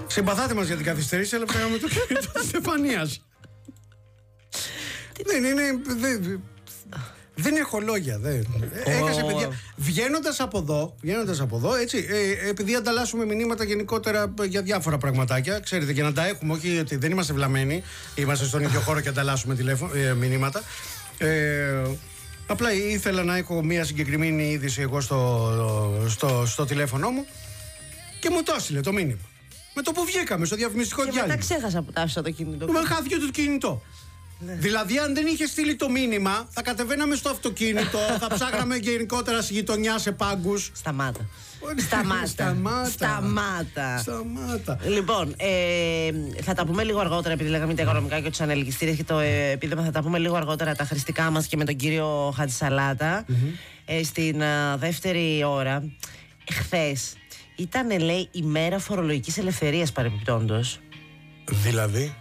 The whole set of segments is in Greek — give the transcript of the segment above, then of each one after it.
Συμπαθάτε μας για την καθυστέρηση, αλλά πήγαμε το κινητό της Στεφανίας. Δεν έχω λόγια. Έχασε, παιδιά. Βγαίνοντας από εδώ, έτσι, επειδή ανταλλάσσουμε μηνύματα γενικότερα για διάφορα πραγματάκια, ξέρετε, για να τα έχουμε, όχι ότι δεν είμαστε βλαμμένοι, είμαστε στον ίδιο χώρο και ανταλλάσσουμε μηνύματα. Απλά ήθελα να έχω μια συγκεκριμένη είδηση εγώ στο τηλέφωνο μου και μου το έστειλε το μήνυμα. Με το που βγήκαμε στο διαφημιστικό διάλειμμα. Και μετά ξέχασα που τα άφησα το κινητό. Χάθηκε το κινητό. Ναι. Δηλαδή, αν δεν είχε στείλει το μήνυμα, θα κατεβαίναμε στο αυτοκίνητο, θα ψάχναμε γενικότερα στη γειτονιά σε πάγκους. Σταμάτα. Λοιπόν, θα τα πούμε λίγο αργότερα, επειδή λέγαμε τα οικονομικά και τους ανελκυστήρες και το επίδομα. Θα τα πούμε λίγο αργότερα τα χρηστικά μας και με τον κύριο Χατζησαλάτα. Στην δεύτερη ώρα, χθες ήταν, λέει, η μέρα φορολογικής ελευθερίας παρεμπιπτόντως. Δηλαδή.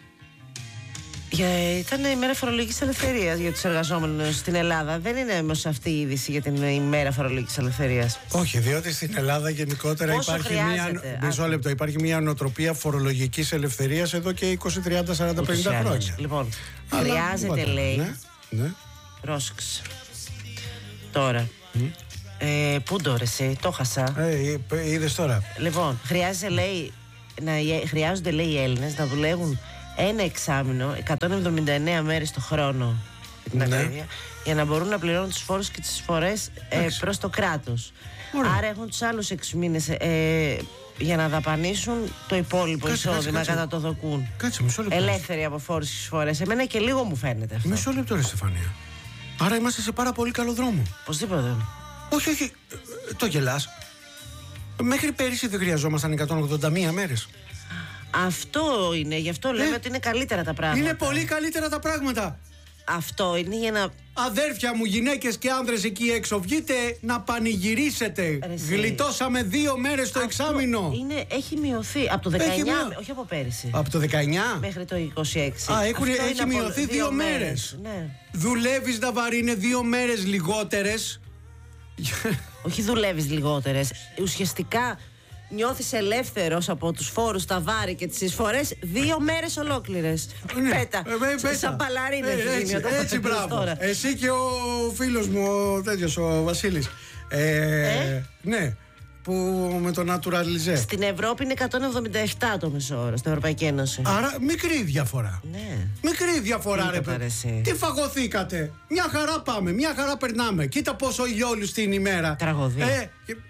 Ήταν η μέρα φορολογικής ελευθερίας για τους εργαζόμενους στην Ελλάδα. Δεν είναι όμως αυτή η είδηση για την ημέρα φορολογικής ελευθερίας. Όχι, διότι στην Ελλάδα γενικότερα υπάρχει μια νοοτροπία φορολογικής ελευθερίας εδώ και 20, 30, 40, 50 χρόνια. Λοιπόν, χρειάζεται, λέει. Ναι. Πρόσεξε. Τώρα. Πού το ρε εσύ, το χάσα. Είδες τώρα. Λοιπόν, χρειάζονται, λέει, οι Έλληνες να δουλεύουν ένα εξάμηνο, 179 μέρες το χρόνο, για να μπορούν να πληρώνουν τους φόρους και τις εισφορές προς το κράτος. Άρα έχουν τους άλλους 6 μήνες για να δαπανίσουν το υπόλοιπο εισόδημα, κατά το δοκούν. Κάτσε, μισό λεπτό. Ελεύθεροι από φόρους και εισφορές. Εμένα και λίγο μου φαίνεται αυτό. Μισό λεπτό, ρε Στεφανία. Άρα είμαστε σε πάρα πολύ καλό δρόμο. Οπωσδήποτε. Όχι, το γελάς. Μέχρι πέρυσι δεν χρειαζόμασταν 181 μέρες. Αυτό είναι, γι' αυτό λέμε ότι είναι καλύτερα τα πράγματα. Είναι πολύ καλύτερα τα πράγματα. Αυτό είναι για να... Αδέρφια μου, γυναίκες και άνδρες εκεί έξω, βγείτε να πανηγυρίσετε. Γλιτώσαμε 2 μέρες το εξάμηνο. Έχει μειωθεί από το 19, όχι από πέρυσι. Από το 19 μέχρι το 26. Έχει μειωθεί 2 μέρες. Ναι. Δουλεύεις να βαρύνε 2 μέρες λιγότερες. Όχι δουλεύεις λιγότερες. Ουσιαστικά νιώθεις ελεύθερος από τους φόρους, τα βάρη και τις εισφορές 2 μέρες ολόκληρες. Πέτα. Σαν παλαρίνα έχει γίνει. Έτσι, μπράβο. Εσύ και ο φίλος μου, ο Βασίλης. Ναι, που με το Naturalize. Στην Ευρώπη είναι 177 το μισό όρο, στην Ευρωπαϊκή Ένωση. Άρα μικρή διαφορά. Ναι. Μικρή διαφορά, ρε παιδί. Τι φαγωθήκατε. Μια χαρά πάμε, μια χαρά περνάμε. Κοίτα πόσο ηλιόλου στην ημέρα. Τραγωδία.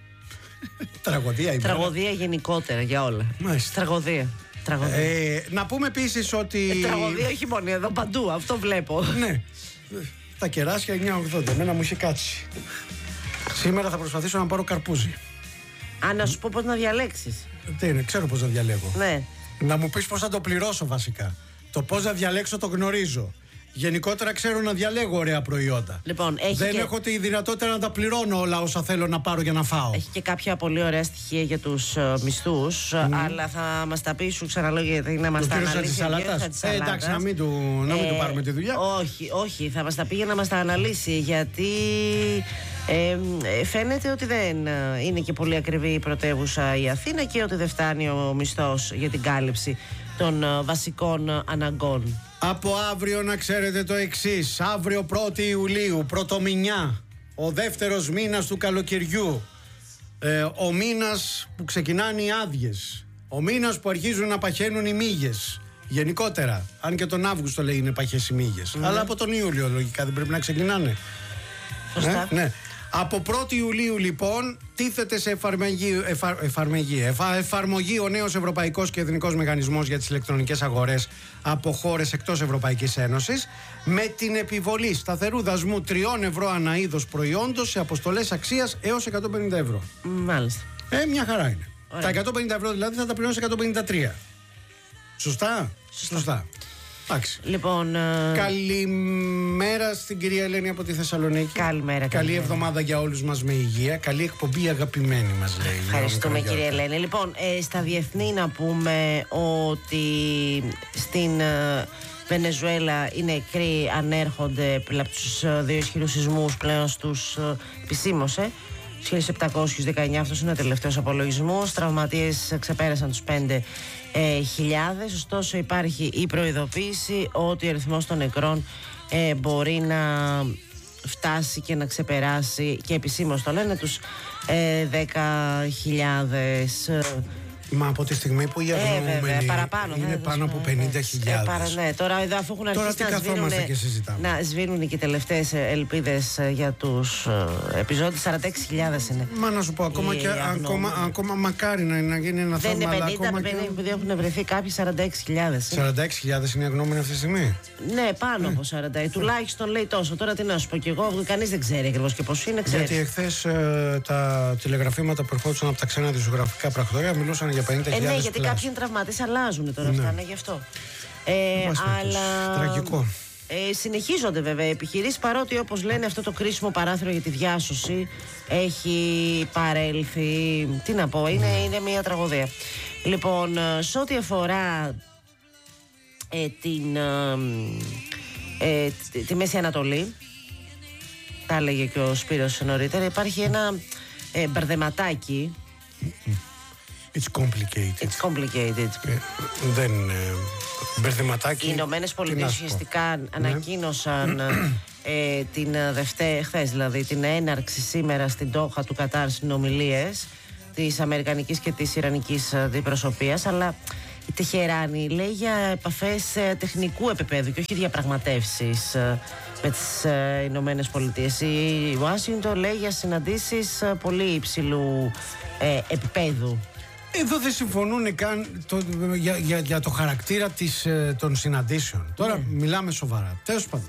Τραγωδία γενικότερα για όλα. Μάλιστα. Τραγωδία. Να πούμε επίσης ότι. Τραγωδία όχι μόνο εδώ, παντού. Αυτό βλέπω. Ναι. Τα κεράσια 9,80. Εμένα μου είχε κάτσει. Σήμερα θα προσπαθήσω να πάρω καρπούζι. Να σου πω πώς να διαλέξεις. Τι είναι, ξέρω πώς να διαλέγω. Ναι. Να μου πεις πώς θα το πληρώσω βασικά. Το πώς να διαλέξω το γνωρίζω. Γενικότερα ξέρω να διαλέγω ωραία προϊόντα. Λοιπόν, δεν έχω τη δυνατότητα να τα πληρώνω όλα όσα θέλω να πάρω για να φάω. Έχει και κάποια πολύ ωραία στοιχεία για τους μισθούς, αλλά θα μας τα πει, σου ξαναλέω, γιατί να μας τα αναλύσει. Εντάξει, να μην του πάρουμε τη δουλειά. Όχι, θα μας τα πει για να μας τα αναλύσει, γιατί φαίνεται ότι δεν είναι και πολύ ακριβή η πρωτεύουσα η Αθήνα και ότι δεν φτάνει ο μισθός για την κάλυψη των βασικών αναγκών. Από αύριο να ξέρετε το εξής. Αύριο 1η Ιουλίου, πρωτομηνιά, ο δεύτερος μήνας του καλοκαιριού, ο μήνας που ξεκινάνε οι άδειες, ο μήνας που αρχίζουν να παχαίνουν οι μύγες. Γενικότερα, αν και τον Αύγουστο λέει είναι παχές οι μύγες, αλλά από τον Ιούλιο λογικά δεν πρέπει να ξεκινάνε. Ναι. Από 1η Ιουλίου λοιπόν τίθεται σε εφαρμογή ο νέος Ευρωπαϊκός και Εθνικός Μηχανισμός για τις ηλεκτρονικές αγορές από χώρες εκτός Ευρωπαϊκής Ένωσης, με την επιβολή σταθερού δασμού 3 ευρώ ανά είδος προϊόντος σε αποστολές αξίας έως 150 ευρώ. Μάλιστα. Μια χαρά είναι. Ωραία. Τα 150 ευρώ δηλαδή θα τα πληρώνει 153. Σωστά. Εντάξει. Λοιπόν, καλημέρα στην κυρία Ελένη από τη Θεσσαλονίκη. Καλημέρα. Καλή εβδομάδα για όλους μας με υγεία. Καλή εκπομπή, αγαπημένη μας λέει. Ευχαριστούμε κυρία Ελένη. Λοιπόν, στα διεθνή να πούμε ότι στην Βενεζουέλα οι νεκροί ανέρχονται από τους 2 ισχυρούς σεισμούς πλέον στους επισήμως 1.719, αυτός είναι ο τελευταίος απολογισμός. Τραυματίες ξεπέρασαν τους 5.000. Ωστόσο υπάρχει η προειδοποίηση ότι ο αριθμός των νεκρών μπορεί να φτάσει και να ξεπεράσει, και επισήμως το λένε, τους 10.000. Μα από τη στιγμή που οι αγνοούμενοι είναι πάνω από 50.000. Ναι, τώρα εδώ, αφού έχουν αρχίσει να σβήνουν και οι τελευταίες ελπίδες για τους επιζώντες, 46.000 είναι. Μα να σου πω, ακόμα μακάρι να γίνει ένα θέμα. Δεν είναι 50, επειδή έχουν βρεθεί κάποιοι 46.000. 46.000 είναι οι αγνοούμενοι αυτή τη στιγμή. Ναι, πάνω από 40. Τουλάχιστον λέει τόσο. Τώρα τι να σου πω κι εγώ, κανείς δεν ξέρει ακριβώς και πώς είναι. Γιατί εχθές τα τηλεγραφήματα που ερχόντουσαν από τα ξένα δημοσιογραφικά πρακτορία μιλούσαν για 50.000. Ναι, γιατί κάποιοι είναι τραυματίες, αλλάζουν τώρα αυτά, ναι, γι' αυτό. Αλλά τραγικό. Συνεχίζονται βέβαια οι επιχειρήσεις, παρότι όπως λένε αυτό το κρίσιμο παράθυρο για τη διάσωση έχει παρέλθει. Τι να πω, είναι μια τραγωδία. Λοιπόν, σε ό,τι αφορά τη Μέση Ανατολή, τα έλεγε και ο Σπύρος νωρίτερα, υπάρχει ένα μπερδεματάκι. It's complicated. Δεν είναι μπερδεματάκι. Οι Ηνωμένες Πολιτείες ουσιαστικά ανακοίνωσαν χθες δηλαδή, την έναρξη σήμερα στην Ντόχα του Κατάρ συνομιλίες της αμερικανικής και της ιρανικής αντιπροσωπείας, αλλά η Τεχεράνη λέει για επαφές τεχνικού επίπεδου και όχι διαπραγματεύσεις με τις Ηνωμένες Πολιτείες. Η Ουάσιγκτον λέει για συναντήσεις πολύ υψηλού επίπεδου. Εδώ δεν συμφωνούν καν για το χαρακτήρα των συναντήσεων. Τώρα μιλάμε σοβαρά. Τέλος πάντων.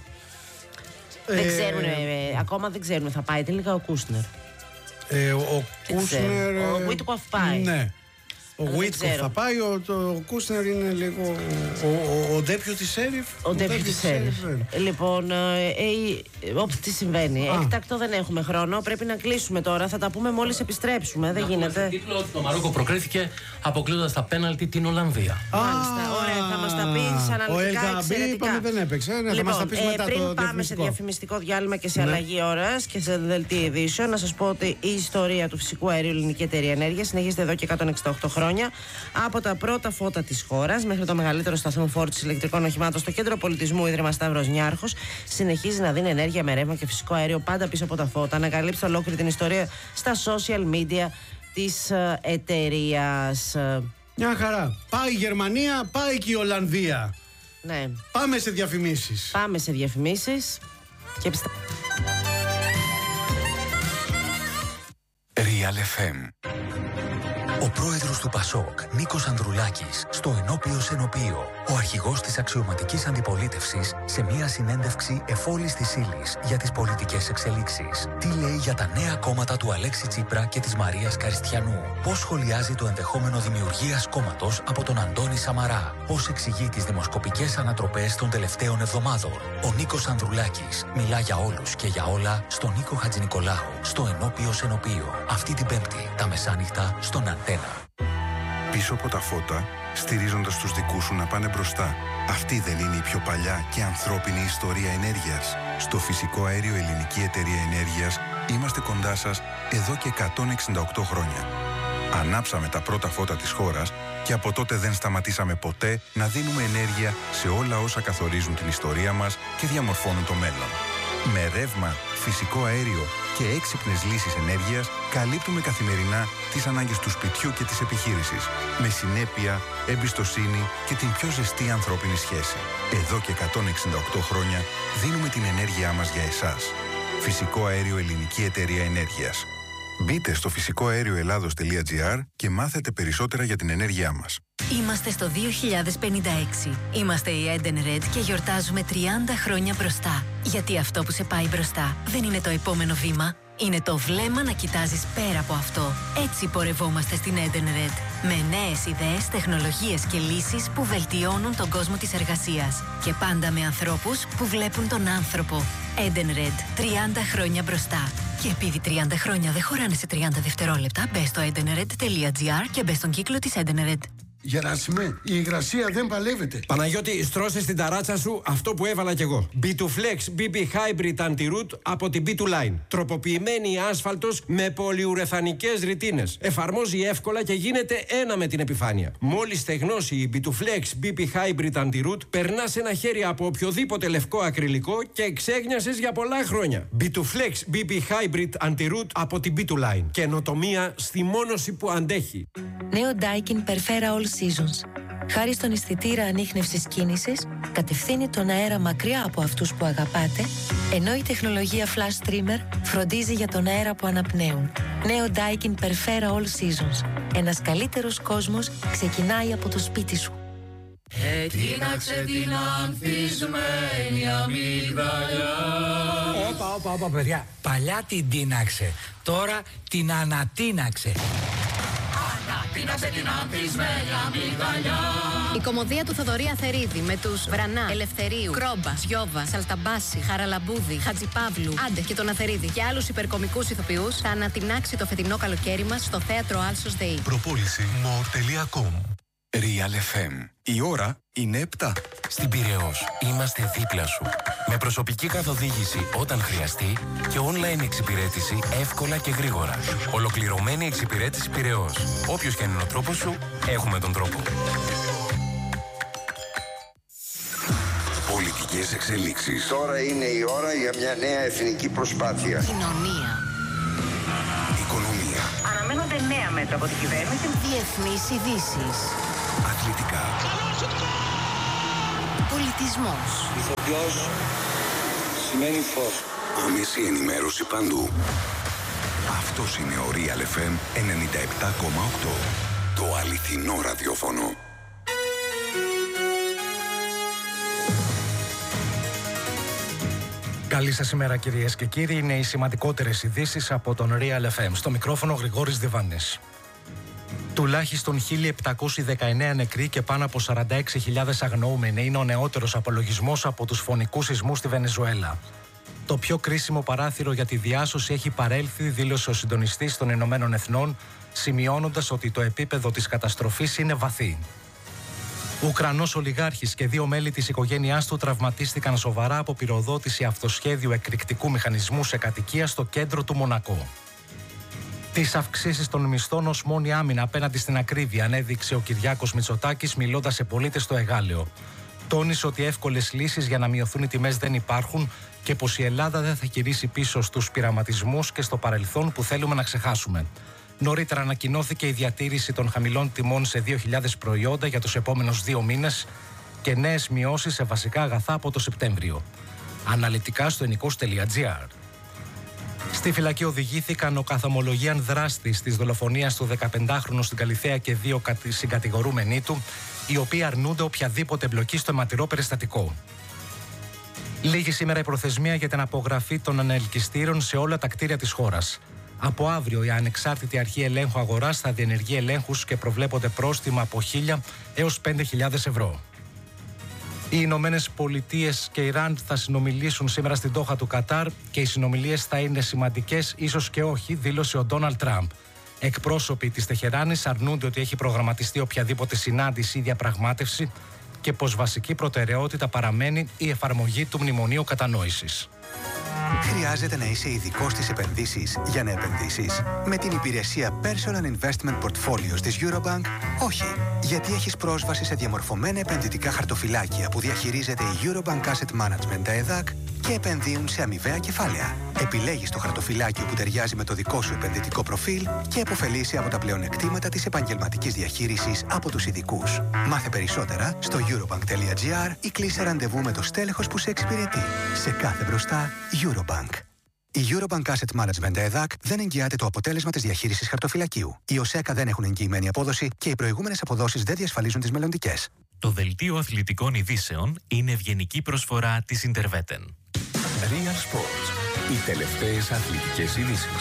Ακόμα δεν ξέρουν, θα πάει τελικά ο Κούσνερ. Ο Κούσνερ. Ο Βίτκοφ πάει. Ναι. Ο Βίτκοφ θα πάει, ο Κούσνερ είναι λίγο ο deputy sheriff. Ο deputy sheriff. Λοιπόν, τι συμβαίνει. Έκτακτο δεν έχουμε χρόνο. Πρέπει να κλείσουμε τώρα. Θα τα πούμε μόλις επιστρέψουμε. Δεν γίνεται. Το Μαρόκο προκρίθηκε αποκλείοντας τα πέναλτι την Ολλανδία. Μάλιστα. Ωραία, θα μας τα πεις αναλυτικά, εξαιρετικά. Δεν έπαιξε. Λοιπόν, πριν πάμε σε διαφημιστικό διάλειμμα και σε αλλαγή ώρας και σε δελτίο ειδήσεων, να σας πω ότι η ιστορία του φυσικού αερίου Ελληνική Εταιρεία Ενέργειας συνεχίζεται εδώ και 168 χρόνια. Από τα πρώτα φώτα της χώρας μέχρι το μεγαλύτερο σταθμό φόρτισης ηλεκτρικών οχημάτων στο κέντρο πολιτισμού Ίδρυμα Σταύρος Νιάρχος, συνεχίζει να δίνει ενέργεια με ρεύμα και φυσικό αέριο πάντα πίσω από τα φώτα. Ανακαλύψτε ολόκληρη την ιστορία στα social media της εταιρείας. Μια χαρά. Πάει η Γερμανία, πάει και η Ολλανδία. Ναι. Πάμε σε διαφημίσεις. Και Real FM. Ο πρόεδρος του ΠΑΣΟΚ, Νίκος Ανδρουλάκης, στο ενώπιος ενωπείο. Ο αρχηγός της αξιωματικής αντιπολίτευσης σε μια συνέντευξη εφόλης της ύλης για τις πολιτικές εξελίξεις. Τι λέει για τα νέα κόμματα του Αλέξη Τσίπρα και της Μαρίας Καριστιανού. Πώς σχολιάζει το ενδεχόμενο δημιουργίας κόμματος από τον Αντώνη Σαμαρά. Πώς εξηγεί τις δημοσκοπικές ανατροπές των τελευταίων εβδομάδων. Ο Νίκος Ανδρουλάκης μιλά για όλους και για όλα στον Νίκο Χατζηνικολάου, στο ενώπιος ενωπείο. Αυτή την Πέμπτη, τα μεσάνυχτα, στον Αντένα. Πίσω από τα φώτα, στηρίζοντας τους δικούς σου να πάνε μπροστά. Αυτή δεν είναι η πιο παλιά και ανθρώπινη ιστορία ενέργειας? Στο φυσικό αέριο Ελληνική Εταιρεία Ενέργειας είμαστε κοντά σας εδώ και 168 χρόνια. Ανάψαμε τα πρώτα φώτα της χώρας και από τότε δεν σταματήσαμε ποτέ να δίνουμε ενέργεια σε όλα όσα καθορίζουν την ιστορία μας και διαμορφώνουν το μέλλον. Με ρεύμα, φυσικό αέριο και έξυπνες λύσεις ενέργειας καλύπτουμε καθημερινά τις ανάγκες του σπιτιού και της επιχείρησης. Με συνέπεια, εμπιστοσύνη και την πιο ζεστή ανθρώπινη σχέση. Εδώ και 168 χρόνια δίνουμε την ενέργειά μας για εσάς. Φυσικό αέριο Ελληνική Εταιρεία Ενέργειας. Μπείτε στο φυσικοαέρioελλάδος.gr και μάθετε περισσότερα για την ενέργειά μας. Είμαστε στο 2056. Είμαστε η Eden Red και γιορτάζουμε 30 χρόνια μπροστά. Γιατί αυτό που σε πάει μπροστά δεν είναι το επόμενο βήμα. Είναι το βλέμμα να κοιτάζεις πέρα από αυτό. Έτσι πορευόμαστε στην Eden Red. Με νέες ιδέες, τεχνολογίες και λύσεις που βελτιώνουν τον κόσμο της εργασίας. Και πάντα με ανθρώπους που βλέπουν τον άνθρωπο. Eden Red. 30 χρόνια μπροστά. Και επειδή 30 χρόνια δεν χωράνε σε 30 δευτερόλεπτα, μπες στο edenred.gr και μπες στον κύκλο της Eden Red. Γεράσιμε, η υγρασία δεν παλεύεται. Παναγιώτη, στρώσε στην ταράτσα σου αυτό που έβαλα κι εγώ. B2Flex BB Hybrid Anti-Root από την B2Line. Τροποποιημένη άσφαλτος με πολυουρεθανικές ρητίνες. Εφαρμόζει εύκολα και γίνεται ένα με την επιφάνεια. Μόλις στεγνώσει η B2Flex BB Hybrid Anti-Root, περνάς ένα χέρι από οποιοδήποτε λευκό ακριλικό και εξέγνιασες για πολλά χρόνια. B2Flex BB Hybrid Anti-Root από την B2Line. Καινοτομία στη μόνωση που αντέχει. Νέο Daikin Perfera All Seasons. Χάρη στον αισθητήρα ανίχνευσης κίνησης, κατευθύνει τον αέρα μακριά από αυτούς που αγαπάτε, ενώ η τεχνολογία Flash Trimmer φροντίζει για τον αέρα που αναπνέουν. Νέο Daikin Perfera All Seasons. Ένας καλύτερος κόσμος ξεκινάει από το σπίτι σου. Τίναξε την ανθισμένη αμύγδαλιά. Όπα, παιδιά. Παλιά την τίναξε, τώρα την ανατίναξε. Ανατίναξε την ανθισμένη αμύγδαλιά. Η κωμωδία του Θοδωρή Αθερίδη με τους Βρανά, Ελευθερίου, Κρόμπα, Σιώβα, Σαλταμπάση, Χαραλαμπούδη, Χατζιπαύλου, Άντε και τον Αθερίδη και άλλους υπερκομικούς ηθοποιούς θα ανατινάξει το φετινό καλοκαίρι μας στο θέατρο Άλσος ΔΕΗ. Προπόληση more.com. Real FM. Η ώρα είναι 7. Στην Πειραιώς είμαστε δίπλα σου. Με προσωπική καθοδήγηση όταν χρειαστεί και online εξυπηρέτηση εύκολα και γρήγορα. Ολοκληρωμένη εξυπηρέτηση Πειραιώς. Όποιος και αν είναι ο τρόπος σου, έχουμε τον τρόπο. Πολιτικές εξελίξεις. Τώρα είναι η ώρα για μια νέα εθνική προσπάθεια. Κοινωνία. Οικονομία. Αναμένονται νέα μέτρα από την κυβέρνηση. Διεθνείς ειδήσεις. Αθλητικά. Πολιτισμός. Ηθοποιός σημαίνει φως. Άμεση ενημέρωση παντού. Αυτός είναι ο Real FM 97,8. Το αληθινό ραδιόφωνο. Καλή σας ημέρα κυρίες και κύριοι. Είναι οι σημαντικότερες ειδήσεις από τον Real FM. Στο μικρόφωνο Γρηγόρης Διβάνης. Τουλάχιστον 1.719 νεκροί και πάνω από 46.000 αγνοούμενοι είναι ο νεότερος απολογισμός από τους φωνικούς σεισμούς στη Βενεζουέλα. Το πιο κρίσιμο παράθυρο για τη διάσωση έχει παρέλθει, δήλωσε ο συντονιστής των Ηνωμένων Εθνών, σημειώνοντας ότι το επίπεδο της καταστροφής είναι βαθύ. Ουκρανός ολιγάρχης και 2 μέλη της οικογένειάς του τραυματίστηκαν σοβαρά από πυροδότηση αυτοσχέδιου εκρηκτικού μηχανισμού σε κατοικία στο κέντρο του Μονακό. Τις αυξήσεις των μισθών ως μόνη άμυνα απέναντι στην ακρίβεια ανέδειξε ο Κυριάκος Μητσοτάκης μιλώντας σε πολίτες στο Εγάλεο. Τόνισε ότι εύκολες λύσεις για να μειωθούν οι τιμές δεν υπάρχουν και πως η Ελλάδα δεν θα γυρίσει πίσω στους πειραματισμούς και στο παρελθόν που θέλουμε να ξεχάσουμε. Νωρίτερα ανακοινώθηκε η διατήρηση των χαμηλών τιμών σε 2.000 προϊόντα για τους επόμενους 2 μήνες και νέες μειώσεις σε βασικά αγαθά από το Σεπτέμβριο. Αναλυτικά στο ενικός.gr. Στη φυλακή οδηγήθηκαν ο καθομολογίαν δράστης της δολοφονίας του 15χρονου στην Καλιθέα και 2 συγκατηγορούμενοι του, οι οποίοι αρνούνται οποιαδήποτε εμπλοκή στο αιματηρό περιστατικό. Λίγη σήμερα η προθεσμία για την απογραφή των ανελκυστήρων σε όλα τα κτίρια της χώρας. Από αύριο η Ανεξάρτητη Αρχή Ελέγχου Αγοράς θα διενεργεί ελέγχους και προβλέπονται πρόστιμα από 1.000 έως 5.000 ευρώ. Οι Ηνωμένες Πολιτείες και Ιράν θα συνομιλήσουν σήμερα στην Ντόχα του Κατάρ και οι συνομιλίες θα είναι σημαντικές, ίσως και όχι, δήλωσε ο Ντόναλντ Τραμπ. Εκπρόσωποι της Τεχεράνης αρνούνται ότι έχει προγραμματιστεί οποιαδήποτε συνάντηση ή διαπραγμάτευση και πως βασική προτεραιότητα παραμένει η εφαρμογή του Μνημονίου Κατανόησης. Χρειάζεται να είσαι ειδικός στις επενδύσεις για να επενδύσεις. Με την υπηρεσία Personal Investment Portfolios της Eurobank, όχι. Γιατί έχεις πρόσβαση σε διαμορφωμένα επενδυτικά χαρτοφυλάκια που διαχειρίζεται η Eurobank Asset Management, τα ΕΔΑΚ, και επενδύουν σε αμοιβαία κεφάλαια. Επιλέγεις το χαρτοφυλάκιο που ταιριάζει με το δικό σου επενδυτικό προφίλ και επωφελείσαι από τα πλεονεκτήματα της επαγγελματικής διαχείρισης από τους ειδικούς. Μάθε περισσότερα στο eurobank.gr ή κλείσε ραντεβού με το στέλεχος που σε εξυπηρετεί. Σε κάθε μπροστά, Eurobank. Η Eurobank Asset Management ΕΔΑΚ δεν εγγυάται το αποτέλεσμα της διαχείρισης χαρτοφυλακίου. Οι ΟΣΕΚΑ δεν έχουν εγγυημένη απόδοση και οι προηγούμενες αποδόσεις δεν διασφαλίζουν τις μελλοντικές. Το δελτίο αθλητικών ειδήσεων είναι ευγενική προσφορά της Interveten. Real Sports. Οι τελευταίες αθλητικές ειδήσεις.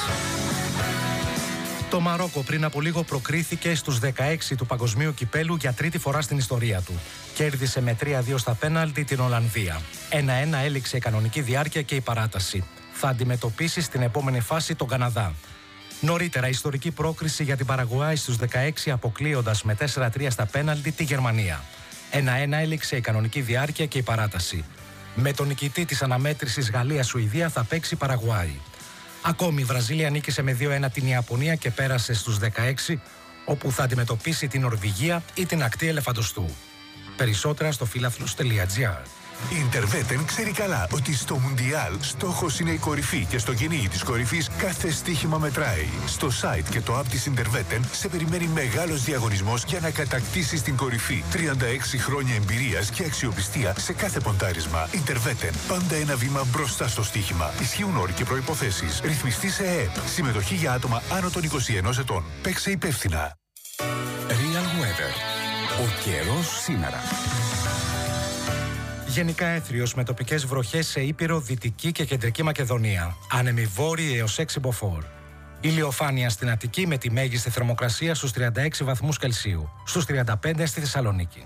Το Μαρόκο πριν από λίγο προκρίθηκε στους 16 του Παγκοσμίου Κυπέλου για τρίτη φορά στην ιστορία του. Κέρδισε με 3-2 στα πέναλτι την Ολλανδία. 1-1 έληξε η κανονική διάρκεια και η παράταση. Θα αντιμετωπίσει στην επόμενη φάση τον Καναδά. Νωρίτερα, ιστορική πρόκριση για την Παραγουάη στους 16, αποκλείοντας με 4-3 στα πέναλτι τη Γερμανία. 1-1 έληξε η κανονική διάρκεια και η παράταση. Με τον νικητή της αναμέτρησης Γαλλία-Σουηδία θα παίξει η Παραγουάη. Ακόμη η Βραζίλια νίκησε με 2-1 την Ιαπωνία και πέρασε στους 16, όπου θα αντιμετωπίσει την Νορβηγία ή την ακτή Ελεφαντοστού. Περισσότερα στο φίλαθλους.gr. Η Interwetten ξέρει καλά ότι στο Μουντιάλ στόχος είναι η κορυφή και στο κυνήγι της κορυφής κάθε στοίχημα μετράει. Στο site και το app της Interwetten σε περιμένει μεγάλος διαγωνισμός για να κατακτήσεις την κορυφή. 36 χρόνια εμπειρίας και αξιοπιστία σε κάθε ποντάρισμα. Interwetten. Πάντα ένα βήμα μπροστά στο στοίχημα. Ισχύουν όροι και προϋποθέσεις. Ρυθμιστή σε ΕΕΠ. Συμμετοχή για άτομα άνω των 21 ετών. Παίξε υπεύθυνα. Real Weather. Ο καιρός σήμερα. Γενικά έθριος με τοπικές βροχές σε Ήπειρο, Δυτική και Κεντρική Μακεδονία. Άνεμοι βόρειοι έως 6 μποφόρ. Ηλιοφάνεια στην Αττική με τη μέγιστη θερμοκρασία στους 36 βαθμούς Κελσίου. Στους 35 στη Θεσσαλονίκη.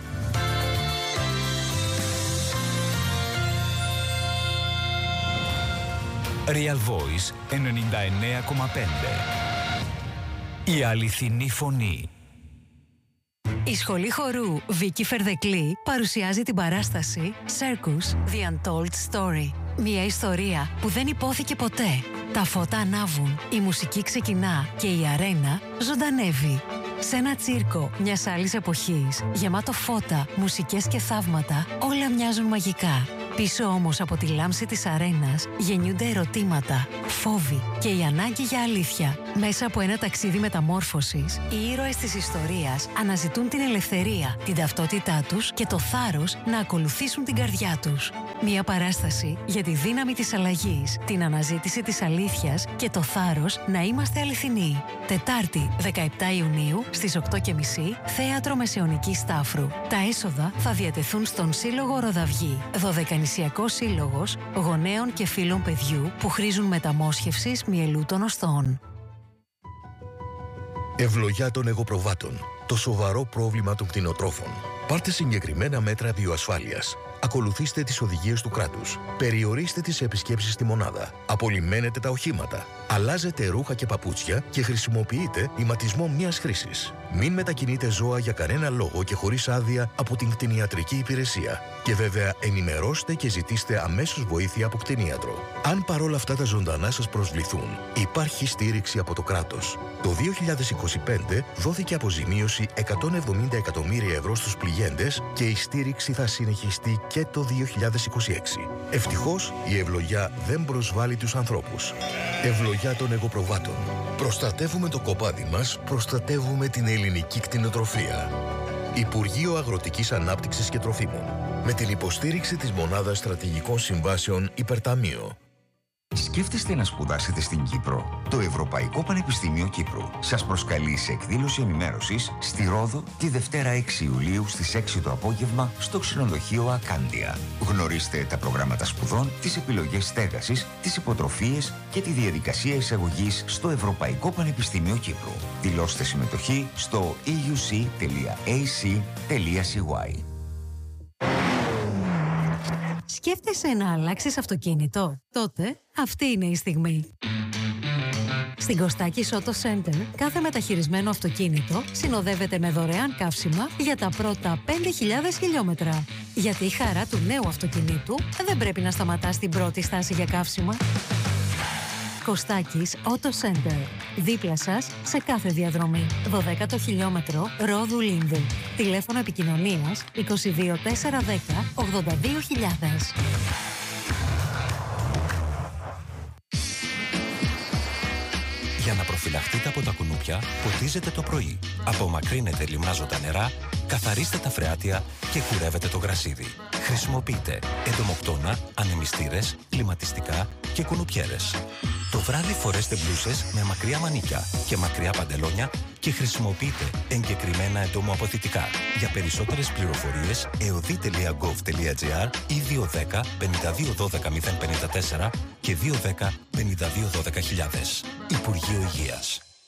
Real Voice 99,5. Η αληθινή φωνή. Η Σχολή Χορού Βίκη Φερδεκλή παρουσιάζει την παράσταση Circus The Untold Story. Μια ιστορία που δεν υπόθηκε ποτέ. Τα φώτα ανάβουν, η μουσική ξεκινά και η αρένα ζωντανεύει. Σε ένα τσίρκο μιας άλλης εποχής, γεμάτο φώτα, μουσικές και θαύματα, όλα μοιάζουν μαγικά. Πίσω όμως από τη λάμψη της αρένας γεννιούνται ερωτήματα, φόβοι και η ανάγκη για αλήθεια. Μέσα από ένα ταξίδι μεταμόρφωσης, οι ήρωες της ιστορίας αναζητούν την ελευθερία, την ταυτότητά τους και το θάρρος να ακολουθήσουν την καρδιά τους. Μια παράσταση για τη δύναμη της αλλαγής, την αναζήτηση της αλήθειας και το θάρρος να είμαστε αληθινοί. Τετάρτη, 17 Ιουνίου, στις 8:30, Θέατρο Μεσαιωνικής Στάφρου. Τα έσοδα θα διατεθούν στον Σύλλογο Ροδαυγή, Δωδεκανησιακός Σύλλογος Γονέων και Φίλων Παιδιού που χρήζουν μεταμόσχευσης μυελού των οστών. Ευλογιά των εγωπροβάτων. Το σοβαρό πρόβλημα των κτηνοτρόφων. Πάρτε συγκεκριμένα μέτρα βιοασφάλειας. Ακολουθήστε τις οδηγίες του κράτους. Περιορίστε τις επισκέψεις στη μονάδα. Απολυμμένετε τα οχήματα. Αλλάζετε ρούχα και παπούτσια και χρησιμοποιείτε ηματισμό μιας χρήσης. Μην μετακινείτε ζώα για κανένα λόγο και χωρίς άδεια από την κτηνιατρική υπηρεσία. Και βέβαια ενημερώστε και ζητήστε αμέσως βοήθεια από κτηνίατρο. Αν παρόλα αυτά τα ζωντανά σας προσβληθούν, υπάρχει στήριξη από το κράτος. Το 2025 δόθηκε αποζημίωση 170 εκατομμύρια ευρώ στους πληγέντες και η στήριξη θα συνεχιστεί και το 2026. Ευτυχώς η ευλογιά δεν προσβάλλει τους ανθρώπους. Ευλογιά των εγωπροβάτων. Προστατεύουμε το κοπάδι μας, προστατεύουμε την ελληνική κτηνοτροφία. Υπουργείο Αγροτικής Ανάπτυξης και Τροφίμων. Με την υποστήριξη της Μονάδας Στρατηγικών Συμβάσεων Υπερταμείο. Σκέφτεστε να σπουδάσετε στην Κύπρο? Το Ευρωπαϊκό Πανεπιστήμιο Κύπρου σας προσκαλεί σε εκδήλωση ενημέρωσης στη Ρόδο τη Δευτέρα 6 Ιουλίου στις 6 το απόγευμα στο ξενοδοχείο Ακάντια. Γνωρίστε τα προγράμματα σπουδών, τις επιλογές στέγασης, τις υποτροφίες και τη διαδικασία εισαγωγής στο Ευρωπαϊκό Πανεπιστήμιο Κύπρου. Δηλώστε συμμετοχή στο euc.ac.cy. Σκέφτεσαι να αλλάξεις αυτοκίνητο? Τότε αυτή είναι η στιγμή. Στην Κωστάκης Auto Center, κάθε μεταχειρισμένο αυτοκίνητο συνοδεύεται με δωρεάν καύσιμα για τα πρώτα 5.000 χιλιόμετρα. Γιατί η χαρά του νέου αυτοκινήτου δεν πρέπει να σταματά στην πρώτη στάση για καύσιμα. Κωστάκης Auto Center. Δίπλα σας σε κάθε διαδρομή. 12ο χιλιόμετρο Ρόδου Λίνδου. Τηλέφωνο επικοινωνίας 22 410 82.000. Για να προφυλαχτείτε από τα κουνούπια, ποτίζετε το πρωί. Απομακρύνετε λιμνάζοντα νερά, καθαρίστε τα φρεάτια και κουρεύετε το γρασίδι. Χρησιμοποιείτε εντομοκτώνα, ανεμιστήρες, κλιματιστικά και κουνουπιέρες. Το βράδυ φορέστε μπλούσες με μακριά μανίκια και μακριά παντελόνια και χρησιμοποιείτε εγκεκριμένα εντομοαποθητικά. Για περισσότερες πληροφορίες, eodi.gov.gr ή 210 52 12 054 και 210 52 12 000. Υπουργείο Υγείας.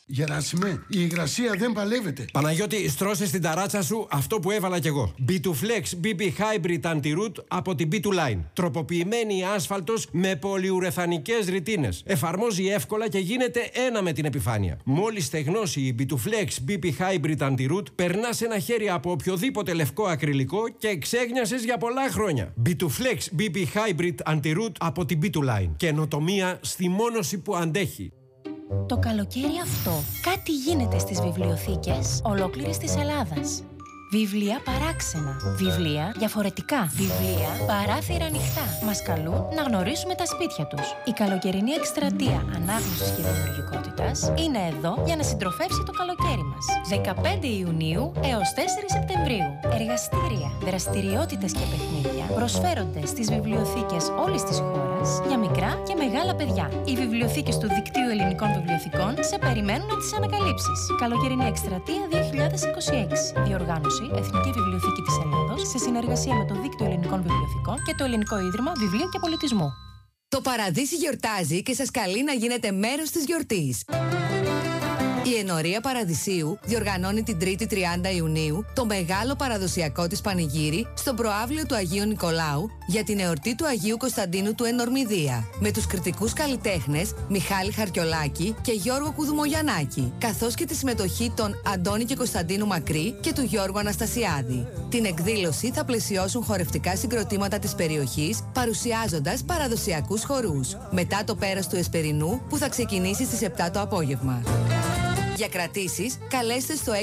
Γεράσιμε, η υγρασία δεν παλεύεται. Παναγιώτη, στρώσε στην ταράτσα σου αυτό που έβαλα κι εγώ. B2Flex BB Hybrid Anti-Root από την B2Line. Τροποποιημένη άσφαλτος με πολυουρεθανικές ρητίνες. Εφαρμόζει εύκολα και γίνεται ένα με την επιφάνεια. Μόλις στεγνώσει η B2Flex BB Hybrid Anti-Root, περνάς ένα χέρι από οποιοδήποτε λευκό ακριλικό και ξέγνιασες για πολλά χρόνια. B2Flex BB Hybrid Anti-Root από την B2Line. Καινοτομία στη μόνωση που αντέχει. Το καλοκαίρι αυτό κάτι γίνεται στις βιβλιοθήκες ολόκληρης της Ελλάδας. Βιβλία παράξενα. Βιβλία διαφορετικά. Βιβλία παράθυρα ανοιχτά. Μας καλούν να γνωρίσουμε τα σπίτια τους. Η καλοκαιρινή εκστρατεία ανάγνωσης και δημιουργικότητας είναι εδώ για να συντροφεύσει το καλοκαίρι μας. 15 Ιουνίου έως 4 Σεπτεμβρίου. Εργαστήρια, δραστηριότητες και παιχνίδια προσφέρονται στις βιβλιοθήκες όλης της χώρας για μικρά και μεγάλα παιδιά. Οι βιβλιοθήκες του Δικτύου Ελληνικών Βιβλιοθηκών σε περιμένουν να τις ανακαλύψεις. Καλοκαιρινή εκστρατεία 2026. Διοργάνωση Εθνική Βιβλιοθήκη της Ελλάδος σε συνεργασία με το Δίκτυο Ελληνικών Βιβλιοθηκών και το Ελληνικό Ίδρυμα Βιβλίου και Πολιτισμού. Το Παραδείσι γιορτάζει και σας καλεί να γίνετε μέρος της γιορτής. Η Ενορία Παραδεισίου διοργανώνει την 3η 30 Ιουνίου το μεγάλο παραδοσιακό της πανηγύρι στο προαύλιο του Αγίου Νικολάου για την εορτή του Αγίου Κωνσταντίνου του Ενορμηδία, με τους κριτικούς καλλιτέχνες Μιχάλη Χαρκιολάκη και Γιώργο Κουδουμογιαννάκη, καθώς και τη συμμετοχή των Αντώνη και Κωνσταντίνου Μακρύ και του Γιώργου Αναστασιάδη. Την εκδήλωση θα πλαισιώσουν χορευτικά συγκροτήματα της περιοχής, παρουσιάζοντας παραδοσιακούς χορούς, μετά το πέρας του Εσπερινού που θα ξεκινήσει στις 7 το απόγευμα. Για κρατήσεις, καλέστε στο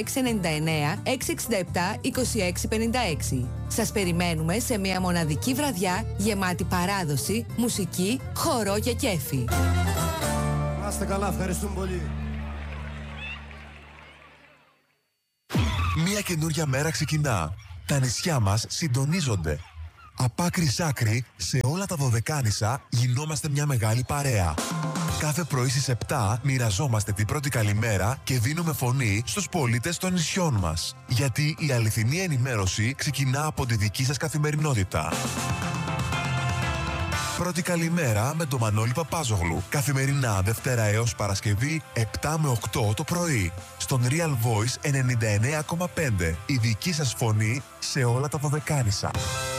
699-667-2656. Σας περιμένουμε σε μια μοναδική βραδιά γεμάτη παράδοση, μουσική, χορό και κέφι. Να είστε καλά, ευχαριστούμε πολύ. Μια καινούρια μέρα ξεκινά. Τα νησιά μας συντονίζονται. Απ' άκρη σ' άκρη, σε όλα τα Δωδεκάνησα γινόμαστε μια μεγάλη παρέα. Κάθε πρωί στις 7 μοιραζόμαστε την πρώτη καλημέρα και δίνουμε φωνή στους πολίτες των νησιών μας. Γιατί η αληθινή ενημέρωση ξεκινά από τη δική σας καθημερινότητα. Πρώτη καλημέρα με τον Μανώλη Παπάζογλου. Καθημερινά Δευτέρα έως Παρασκευή 7 με 8 το πρωί. Στον Real Voice 99,5. Η δική σας φωνή σε όλα τα Δωδεκάνησα.